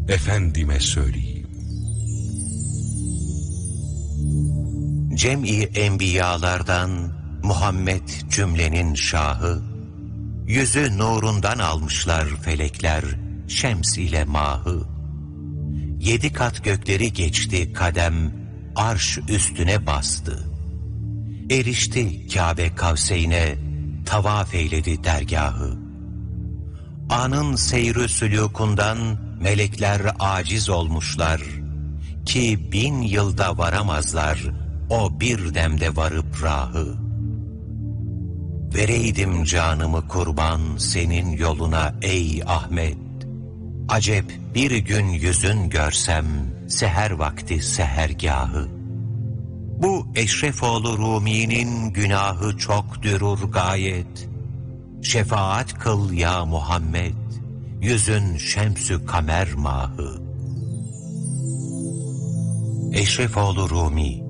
efendime söyleyeyim. Cem-i enbiyalardan Muhammed cümlenin şahı, yüzü nurundan almışlar felekler, şems ile mahı. 7 kat gökleri geçti kadem, arş üstüne bastı. Erişti Kabe Kavseyn'e, tavaf eyledi dergahı. Anın seyri sülûkundan melekler aciz olmuşlar, ki 1000 yılda varamazlar, o bir demde varıp rahı. Vereydim canımı kurban senin yoluna ey Ahmet, acep bir gün yüzün görsem, seher vakti sehergahı. Bu Eşrefoğlu Rumi'nin günahı çok dürür gayet, şefaat kıl ya Muhammed, yüzün şemsü kamer mahı. Eşrefoğlu Rumi